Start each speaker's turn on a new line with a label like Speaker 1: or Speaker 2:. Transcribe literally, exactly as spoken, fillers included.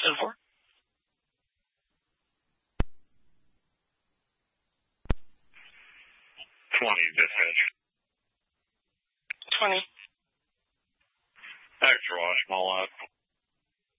Speaker 1: ten four.
Speaker 2: twenty, dispatch.
Speaker 1: twenty.
Speaker 2: Extra wash, small lot.